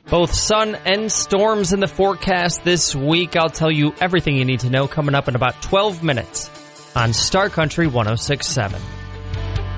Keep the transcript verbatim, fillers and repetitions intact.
Both sun and storms in the forecast this week. I'll tell you everything you need to know coming up in about twelve minutes on Star Country one oh six point seven.